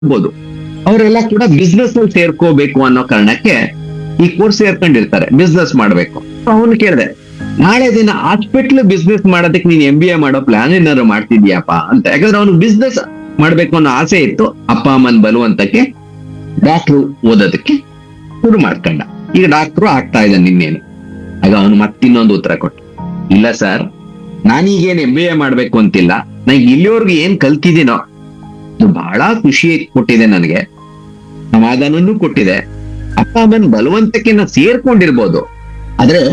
ಇರ್ಬೋದು, ಅವರೆಲ್ಲ ಕೂಡ ಬಿಸ್ನೆಸ್ ಅಲ್ಲಿ ಸೇರ್ಕೋಬೇಕು ಅನ್ನೋ ಕಾರಣಕ್ಕೆ ಈ ಕೋರ್ಸ್ ಸೇರ್ಕೊಂಡಿರ್ತಾರೆ, ಬಿಸ್ನೆಸ್ ಮಾಡ್ಬೇಕು. ಅವನು ಕೇಳಿದೆ, ನಾಳೆ ದಿನ ಹಾಸ್ಪಿಟ್ಲ್ ಬಿಸ್ನೆಸ್ ಮಾಡೋದಕ್ಕೆ ನೀನ್ MBA ಮಾಡೋ ಪ್ಲಾನ್ ಏನಾದ್ರು ಮಾಡ್ತಿದ್ಯಾಪ ಅಂತ. ಯಾಕಂದ್ರೆ ಅವನು ಬಿಸ್ನೆಸ್ ಮಾಡ್ಬೇಕು ಅನ್ನೋ ಆಸೆ ಇತ್ತು. ಅಪ್ಪ ಅಮ್ಮನ್ ಬಲವಂತಕ್ಕೆ ಡಾಕ್ಟ್ರು ಓದೋದಕ್ಕೆ ಶುರು ಮಾಡ್ಕೊಂಡ. ಈಗ ಡಾಕ್ಟ್ರು ಆಗ್ತಾ ಇದ್ದಾನೆ ನಿನ್ನೇನು. ಆಗ ಅವನು ಮತ್ತಿನ್ನೊಂದು ಉತ್ತರ ಕೊಟ್ಟ, ಇಲ್ಲ ಸರ್, ನಾನೀಗೇನ್ MBA ಮಾಡ್ಬೇಕು ಅಂತಿಲ್ಲ, ನನಗೆ ಇಲ್ಲಿವರೆಗೂ ಏನ್ ಕಲ್ತಿದ್ದೀನೋ ಅದು ಬಹಳ ಖುಷಿ ಕೊಟ್ಟಿದೆ, ನನಗೆ ಸಮಾಧಾನನೂ ಕೊಟ್ಟಿದೆ. ಅಪ್ಪ ಅಮ್ಮನ ಬಲವಂತಕ್ಕೆ ನಾನು ಸೇರ್ಕೊಂಡಿರ್ಬೋದು, ಆದ್ರೆ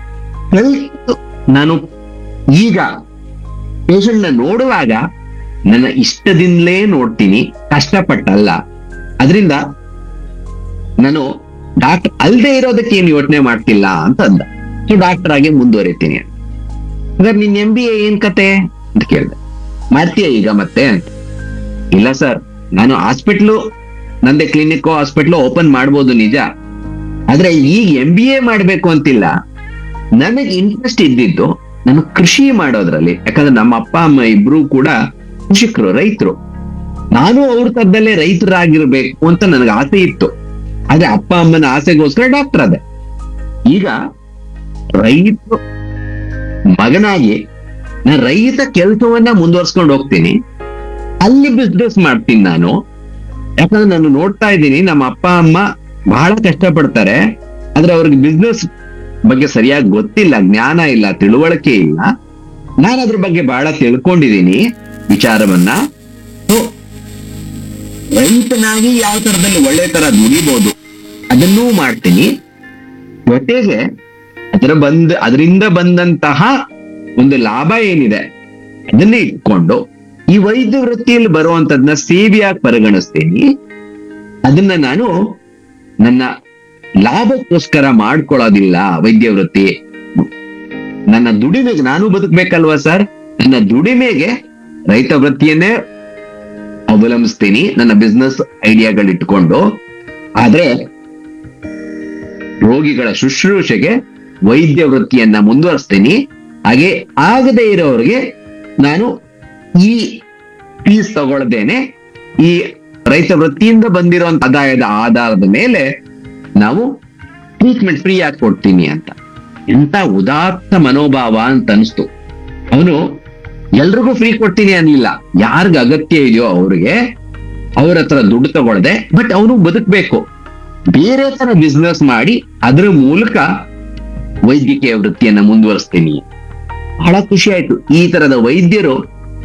ನಾನು ಈಗ ಪೇಷಂಟ್ ನ ನೋಡುವಾಗ ನನ್ನ ಇಷ್ಟದಿಂದಲೇ ನೋಡ್ತೀನಿ, ಕಷ್ಟಪಟ್ಟಲ್ಲ. ಅದರಿಂದ ನಾನು ಡಾಕ್ಟರ್ ಅಲ್ದೇ ಇರೋದಕ್ಕೆ ಏನು ಯೋಚನೆ ಮಾಡ್ತಿಲ್ಲ ಅಂತ ಅಂದ. ಸೊ ಡಾಕ್ಟರ್ ಆಗಿ ಮುಂದುವರಿತೀನಿ. ಹಾಗಾದ್ರೆ ನಿನ್ MBA ಏನ್ ಕತೆ ಅಂತ ಕೇಳಿದೆ. ಮಾಡ್ತೀಯ ಈಗ ಮತ್ತೆ ಅಂತ. ಇಲ್ಲ ಸರ್, ನಾನು ಹಾಸ್ಪಿಟ್ಲು, ನಂದೇ ಕ್ಲಿನಿಕ್ ಹಾಸ್ಪಿಟ್ಲು ಓಪನ್ ಮಾಡ್ಬೋದು ನಿಜ, ಆದ್ರೆ ಈಗ MBA ಮಾಡ್ಬೇಕು ಅಂತಿಲ್ಲ. ನನಗೆ ಇಂಟ್ರೆಸ್ಟ್ ಇದ್ದಿದ್ದು ನಾನು ಕೃಷಿ ಮಾಡೋದ್ರಲ್ಲಿ. ಯಾಕಂದ್ರೆ ನಮ್ಮ ಅಪ್ಪ ಅಮ್ಮ ಇಬ್ರು ಕೂಡ ಕೃಷಿಕರು, ರೈತರು. ನಾನು ಅವ್ರ ತರದಲ್ಲೇ ರೈತರಾಗಿರ್ಬೇಕು ಅಂತ ನನಗೆ ಆಸೆ ಇತ್ತು. ಆದ್ರೆ ಅಪ್ಪ ಅಮ್ಮನ ಆಸೆಗೋಸ್ಕರ ಡಾಕ್ಟರ್ ಅದೇ. ಈಗ ರೈತ ಮಗನಾಗಿ ನಾನು ರೈತ ಕೆಲಸವನ್ನ ಮುಂದುವರ್ಸ್ಕೊಂಡು ಹೋಗ್ತೀನಿ, ಅಲ್ಲಿ ಬಿಸ್ನೆಸ್ ಮಾಡ್ತೀನಿ ನಾನು. ಯಾಕಂದ್ರೆ ನಾನು ನೋಡ್ತಾ ಇದ್ದೀನಿ ನಮ್ಮ ಅಪ್ಪ ಅಮ್ಮ ಬಹಳ ಕಷ್ಟಪಡ್ತಾರೆ, ಆದ್ರೆ ಅವ್ರಿಗೆ ಬಿಸ್ನೆಸ್ ಬಗ್ಗೆ ಸರಿಯಾಗಿ ಗೊತ್ತಿಲ್ಲ, ಜ್ಞಾನ ಇಲ್ಲ, ತಿಳುವಳಿಕೆ ಇಲ್ಲ. ನಾನು ಅದ್ರ ಬಗ್ಗೆ ಬಹಳ ತಿಳ್ಕೊಂಡಿದ್ದೀನಿ ವಿಚಾರವನ್ನ. ರೈತನಾಗಿ ಯಾವ ತರದಲ್ಲಿ ಒಳ್ಳೆ ತರ ದುಡಿಬಹುದು ಅದನ್ನೂ ಮಾಡ್ತೀನಿ. ಜೊತೆಗೆ ಅದರಿಂದ ಬಂದಂತಹ ಒಂದು ಲಾಭ ಏನಿದೆ ಅದನ್ನೇ ಇಟ್ಕೊಂಡು ಈ ವೈದ್ಯ ವೃತ್ತಿಯಲ್ಲಿ ಬರುವಂತದನ್ನ ಸೇವೆಯಾಗಿ ಪರಿಗಣಿಸ್ತೀನಿ. ಅದನ್ನ ನಾನು ನನ್ನ ಲಾಭಕ್ಕೋಸ್ಕರ ಮಾಡ್ಕೊಳ್ಳೋದಿಲ್ಲ. ವೈದ್ಯ ವೃತ್ತಿ ನನ್ನ ದುಡಿಮೆಗೆ, ನಾನು ಬದುಕ್ಬೇಕಲ್ವಾ ಸರ್, ನನ್ನ ದುಡಿಮೆಗೆ ರೈತ ವೃತ್ತಿಯನ್ನೇ ಅವಲಂಬಿಸ್ತೀನಿ ನನ್ನ ಬಿಸ್ನೆಸ್ ಐಡಿಯಾಗಳಿಟ್ಕೊಂಡು. ಆದ್ರೆ ರೋಗಿಗಳ ಶುಶ್ರೂಷೆಗೆ ವೈದ್ಯ ವೃತ್ತಿಯನ್ನ ಮುಂದುವರಿಸ್ತೀನಿ. ಹಾಗೆ ಆಗದೆ ಇರೋರಿಗೆ ನಾನು ಈ ಫೀಸ್ ತಗೊಳ್ದೇನೆ ಈ ರೈತ ವೃತ್ತಿಯಿಂದ ಬಂದಿರುವಂತ ಆದಾಯದ ಆಧಾರದ ಮೇಲೆ ನಾವು ಟ್ರೀಟ್ಮೆಂಟ್ ಫ್ರೀ ಆಗಿ ಕೊಡ್ತೀನಿ ಅಂತ. ಎಂತ ಉದಾತ್ತ ಮನೋಭಾವ ಅಂತ ಅನಿಸ್ತು. ಅವನು ಎಲ್ರಿಗೂ ಫ್ರೀ ಕೊಡ್ತೀನಿ ಅನ್ನಲಿಲ್ಲ, ಯಾರಿಗ ಅಗತ್ಯ ಇದೆಯೋ ಅವ್ರಿಗೆ ಅವ್ರ ಹತ್ರ ದುಡ್ಡು ತಗೊಳ್ದೆ, ಬಟ್ ಅವನು ಬದುಕ್ಬೇಕು, ಬೇರೆ ತರ ಬಿಸ್ನೆಸ್ ಮಾಡಿ ಅದ್ರ ಮೂಲಕ ವೈದ್ಯಕೀಯ ವೃತ್ತಿಯನ್ನ ಮುಂದುವರಿಸ್ತೀನಿ. ಬಹಳ ಖುಷಿ ಆಯ್ತು. ಈ ತರದ ವೈದ್ಯರು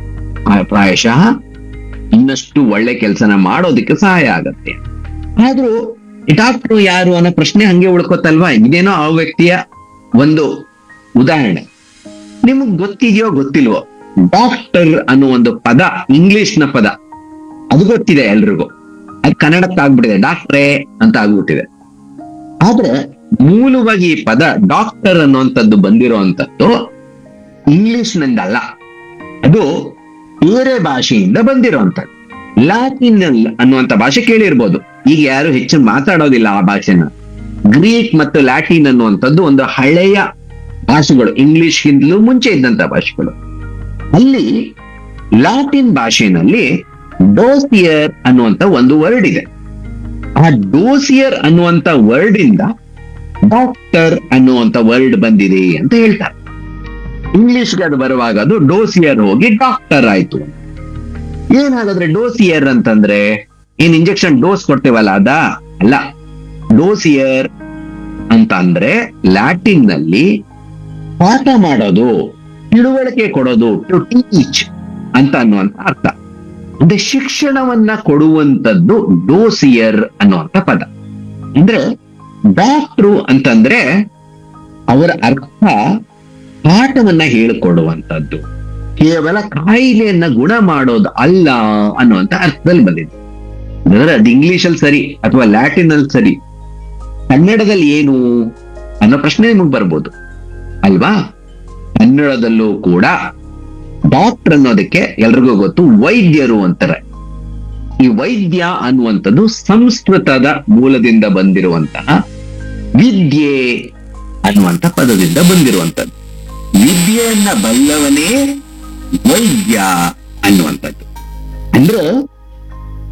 ಪ್ರಾಯಶಃ ಇನ್ನಷ್ಟು ಒಳ್ಳೆ ಕೆಲಸನ ಮಾಡೋದಕ್ಕೆ ಸಹಾಯ ಆಗತ್ತೆ. ಆದ್ರೂ ಡಾಕ್ಟ್ರು ಯಾರು ಅನ್ನೋ ಪ್ರಶ್ನೆ ಹಂಗೆ ಉಳ್ಕೊತಲ್ವಾ. ಇದೇನೋ ಆ ವ್ಯಕ್ತಿಯ ಒಂದು ಉದಾಹರಣೆ. ನಿಮಗ್ ಗೊತ್ತಿದೆಯೋ ಗೊತ್ತಿಲ್ವೋ, ಡಾಕ್ಟರ್ ಅನ್ನೋ ಒಂದು ಪದ ಇಂಗ್ಲಿಷ್ ನ ಪದ, ಅದು ಗೊತ್ತಿದೆ ಎಲ್ರಿಗೂ. ಅದು ಕನ್ನಡಕ್ಕೆ ಆಗ್ಬಿಟ್ಟಿದೆ, ಡಾಕ್ಟ್ರೇ ಅಂತ ಆಗ್ಬಿಟ್ಟಿದೆ. ಆದ್ರೆ ಮೂಲವಾಗಿ ಈ ಪದ ಡಾಕ್ಟರ್ ಅನ್ನುವಂಥದ್ದು ಬಂದಿರುವಂತದ್ದು ಇಂಗ್ಲಿಷ್ ನಿಂದಲ್ಲ, ಅದು ಬೇರೆ ಭಾಷೆಯಿಂದ ಬಂದಿರುವಂತದ್ದು. ಲ್ಯಾಟಿನ್ ಅನ್ನುವಂಥ ಭಾಷೆ ಕೇಳಿರ್ಬೋದು, ಈಗ ಯಾರು ಹೆಚ್ಚು ಮಾತಾಡೋದಿಲ್ಲ ಆ ಭಾಷೆನ. ಗ್ರೀಕ್ ಮತ್ತು ಲ್ಯಾಟಿನ್ ಅನ್ನುವಂಥದ್ದು ಒಂದು ಹಳೆಯ ಭಾಷೆಗಳು, ಇಂಗ್ಲಿಷ್ಗಿಂತಲೂ ಮುಂಚೆ ಇದ್ದಂತ ಭಾಷೆಗಳು. ಅಲ್ಲಿ ಲ್ಯಾಟಿನ್ ಭಾಷೆನಲ್ಲಿ ಡೋಸಿಯರ್ ಅನ್ನುವಂತ ಒಂದು ವರ್ಡ್ ಇದೆ. ಆ ಡೋಸಿಯರ್ ಅನ್ನುವಂತ ವರ್ಡ್ ಇಂದ ಡಾಕ್ಟರ್ ಅನ್ನುವಂತ ವರ್ಡ್ ಬಂದಿದೆ ಅಂತ ಹೇಳ್ತಾರೆ. ಇಂಗ್ಲಿಷ್ಗೆ ಅದು ಬರುವಾಗ ಅದು ಡೋಸಿಯರ್ ಹೋಗಿ ಡಾಕ್ಟರ್ ಆಯ್ತು. ಏನಾಗಾದ್ರೆ ಡೋಸಿಯರ್ ಅಂತಂದ್ರೆ ಏನ್ ಇಂಜೆಕ್ಷನ್ ಡೋಸ್ ಕೊಡ್ತೇವಲ್ಲ ಅದ ಅಲ್ಲ. ಡೋಸಿಯರ್ ಅಂತ ಅಂದ್ರೆ ಲ್ಯಾಟಿನ್ ನಲ್ಲಿ ಪಾಠ ಮಾಡೋದು, ತಿಳುವಳಿಕೆ ಕೊಡೋದು, ಟು ಟೀಚ್ ಅಂತ ಅನ್ನುವಂತ ಅರ್ಥ. ಅಂದ್ರೆ ಶಿಕ್ಷಣವನ್ನ ಕೊಡುವಂತದ್ದು ಡೋಸಿಯರ್ ಅನ್ನುವಂತ ಪದ. ಅಂದ್ರೆ ಡಾಕ್ಟ್ರು ಅಂತಂದ್ರೆ ಅವರ ಅರ್ಥ ಪಾಠವನ್ನ ಹೇಳಿಕೊಡುವಂತದ್ದು, ಕೇವಲ ಕಾಯಿಲೆಯನ್ನ ಗುಣ ಮಾಡೋದು ಅಲ್ಲ ಅನ್ನುವಂತ ಅರ್ಥದಲ್ಲಿ ಬಂದಿದೆ. ಅಂದ್ರೆ ಅದು ಇಂಗ್ಲಿಷ್ ಅಲ್ಲಿ ಸರಿ ಅಥವಾ ಲ್ಯಾಟಿನ್ ಅಲ್ಲಿ ಸರಿ, ಕನ್ನಡದಲ್ಲಿ ಏನು ಅನ್ನೋ ಪ್ರಶ್ನೆ ನಿಮಗ್ ಬರ್ಬೋದು ಅಲ್ವಾ. ಕನ್ನಡದಲ್ಲೂ ಕೂಡ ಡಾಕ್ಟರ್ ಅನ್ನೋದಕ್ಕೆ ಎಲ್ರಿಗೂ ಗೊತ್ತು, ವೈದ್ಯರು ಅಂತಾರೆ. ಈ ವೈದ್ಯ ಅನ್ನುವಂಥದ್ದು ಸಂಸ್ಕೃತದ ಮೂಲದಿಂದ ಬಂದಿರುವಂತಹ ವಿದ್ಯೆ ಅನ್ನುವಂಥ ಪದದಿಂದ ಬಂದಿರುವಂಥದ್ದು. ವಿದ್ಯೆಯನ್ನ ಬಲ್ಲವನೇ ವೈದ್ಯ ಅನ್ನುವಂಥದ್ದು. ಅಂದ್ರೆ